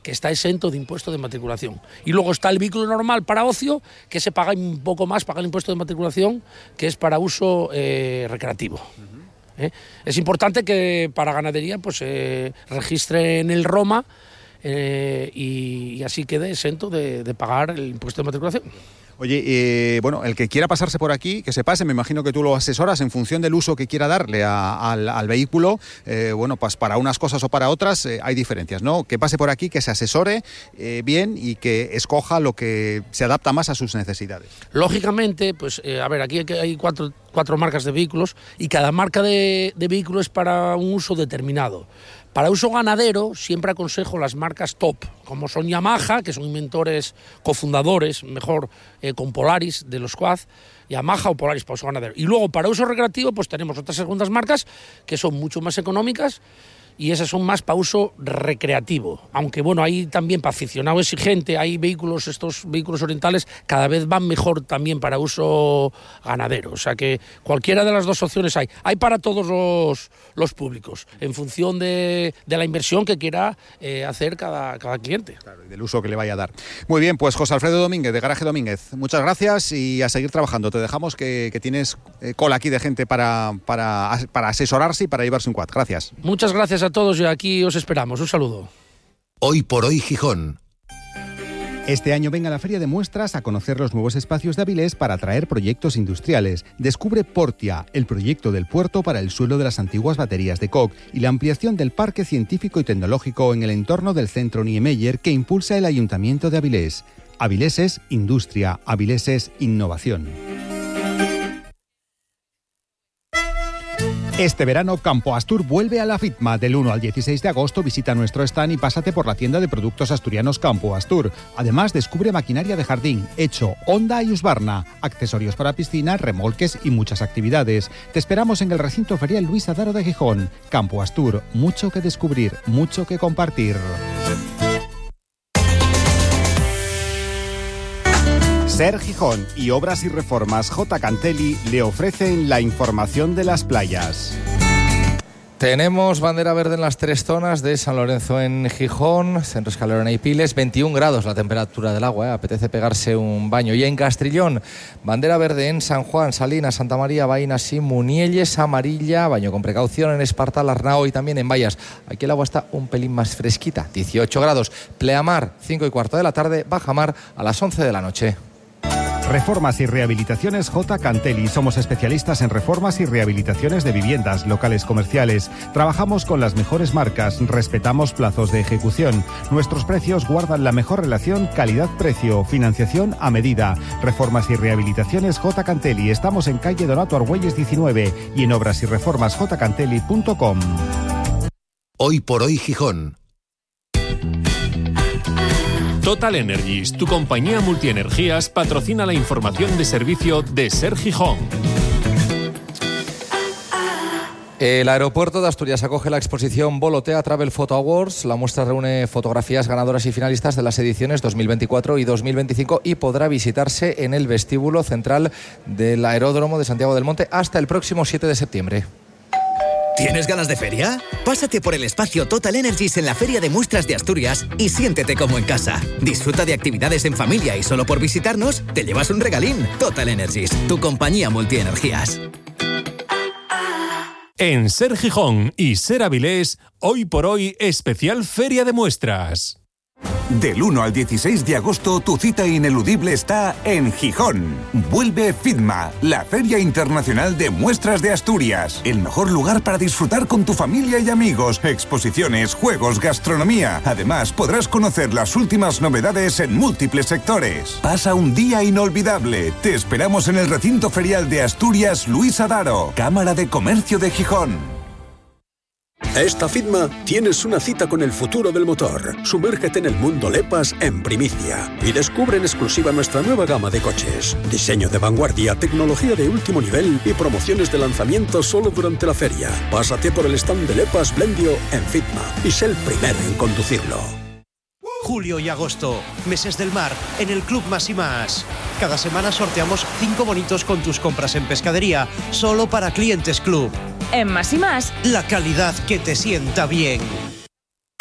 que está exento de impuesto de matriculación. Y luego está el vehículo normal para ocio, que se paga un poco más, paga el impuesto de matriculación, que es para uso recreativo. Es importante que para ganadería pues registre en el ROMA y así quede exento de pagar el impuesto de matriculación. Oye, bueno, el que quiera pasarse por aquí, que se pase, me imagino que tú lo asesoras en función del uso que quiera darle al vehículo. Bueno, pues para unas cosas o para otras hay diferencias, ¿no? Que pase por aquí, que se asesore bien y que escoja lo que se adapta más a sus necesidades. Lógicamente, pues a ver, aquí hay cuatro marcas de vehículos y cada marca de vehículo es para un uso determinado. Para uso ganadero siempre aconsejo las marcas top, como son Yamaha, que son inventores, cofundadores, mejor con Polaris de los Quad, Yamaha o Polaris para uso ganadero. Y luego para uso recreativo pues tenemos otras segundas marcas que son mucho más económicas y esas son más para uso recreativo. Aunque bueno, hay también para aficionado exigente, hay vehículos, estos vehículos orientales cada vez van mejor también para uso ganadero. O sea que cualquiera de las dos opciones hay. Hay para todos los públicos, en función de la inversión que quiera hacer cada cliente. Claro, y del uso que le vaya a dar. Muy bien, pues José Alfredo Domínguez, de Garaje Domínguez, muchas gracias y a seguir trabajando. Te dejamos que tienes cola aquí de gente para asesorarse y para llevarse un quad. Gracias. Muchas gracias a todos y aquí os esperamos. Un saludo. Hoy por hoy Gijón. Este año venga a la Feria de Muestras a conocer los nuevos espacios de Avilés para atraer proyectos industriales. Descubre Portia, el proyecto del puerto para el suelo de las antiguas baterías de Koch y la ampliación del parque científico y tecnológico en el entorno del centro Niemeyer que impulsa el Ayuntamiento de Avilés. Avilés es industria, Avilés es innovación. Este verano Campo Astur vuelve a la FITMA. Del 1 al 16 de agosto visita nuestro stand y pásate por la tienda de productos asturianos Campo Astur. Además descubre maquinaria de jardín, Hecho, Honda y Husqvarna, accesorios para piscina, remolques y muchas actividades. Te esperamos en el recinto ferial Luis Adaro de Gijón. Campo Astur, mucho que descubrir, mucho que compartir. Ser Gijón y Obras y Reformas J. Cantelli le ofrecen la información de las playas. Tenemos bandera verde en las tres zonas de San Lorenzo en Gijón, Centro Escalera y Piles, 21 grados la temperatura del agua, apetece pegarse un baño. Y en Castrillón, bandera verde en San Juan, Salinas, Santa María, Vainas y Munielles, amarilla, baño con precaución en Espartal, Arnao y también en Vallas. Aquí el agua está un pelín más fresquita, 18 grados. Pleamar, 5:15 de la tarde, bajamar a las 11 de la noche. Reformas y Rehabilitaciones J. Cantelli. Somos especialistas en reformas y rehabilitaciones de viviendas, locales comerciales. Trabajamos con las mejores marcas, respetamos plazos de ejecución. Nuestros precios guardan la mejor relación calidad-precio, financiación a medida. Reformas y Rehabilitaciones J. Cantelli. Estamos en calle Donato Argüelles 19 y en obrasyrreformasjcantelli.com. Hoy por hoy Gijón. Total Energies, tu compañía multienergías, patrocina la información de servicio de Ser Gijón. El aeropuerto de Asturias acoge la exposición Volotea Travel Photo Awards. La muestra reúne fotografías ganadoras y finalistas de las ediciones 2024 y 2025 y podrá visitarse en el vestíbulo central del Aeródromo de Santiago del Monte hasta el próximo 7 de septiembre. ¿Tienes ganas de feria? Pásate por el espacio Total Energies en la Feria de Muestras de Asturias y siéntete como en casa. Disfruta de actividades en familia y solo por visitarnos te llevas un regalín. Total Energies, tu compañía multienergías. En Ser Gijón y Ser Avilés, hoy por hoy, especial Feria de Muestras. Del 1 al 16 de agosto, tu cita ineludible está en Gijón. Vuelve FITMA, la Feria Internacional de Muestras de Asturias. El mejor lugar para disfrutar con tu familia y amigos. Exposiciones, juegos, gastronomía. Además, podrás conocer las últimas novedades en múltiples sectores. Pasa un día inolvidable. Te esperamos en el recinto ferial de Asturias Luis Adaro, Cámara de Comercio de Gijón. Esta FITMA tienes una cita con el futuro del motor. Sumérgete en el mundo LEPAS en primicia y descubre en exclusiva nuestra nueva gama de coches. Diseño de vanguardia, tecnología de último nivel y promociones de lanzamiento solo durante la feria. Pásate por el stand de LEPAS Blendio en FITMA y sé el primero en conducirlo. Julio y agosto, meses del mar, en el Club Más y Más. Cada semana sorteamos 5 bonitos con tus compras en pescadería, solo para clientes Club. En Más y Más, la calidad que te sienta bien.